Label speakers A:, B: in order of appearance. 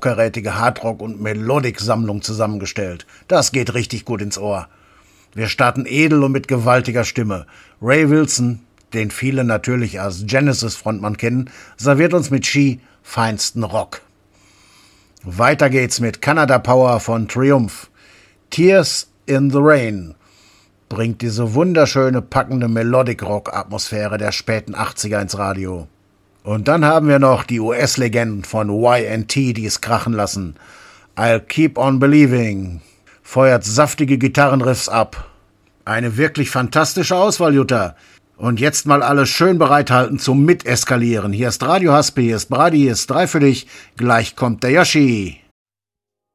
A: hochkarätige Hardrock- und Melodic-Sammlung zusammengestellt. Das geht richtig gut ins Ohr. Wir starten edel und mit gewaltiger Stimme. Ray Wilson, den viele natürlich als Genesis-Frontmann kennen, serviert uns mit She feinsten Rock. Weiter geht's mit Canada Power von Triumph. Tears in the Rain bringt diese wunderschöne, packende Melodic-Rock-Atmosphäre der späten 80er ins Radio. Und dann haben wir noch die US-Legenden von Y&T, die es krachen lassen. I'll Keep on Believing feuert saftige Gitarrenriffs ab. Eine wirklich fantastische Auswahl, Jutta. Und jetzt mal alles schön bereithalten zum Miteskalieren. Hier ist Radio Haspe, hier ist Brady, hier ist 3 für dich. Gleich kommt der Yoshi.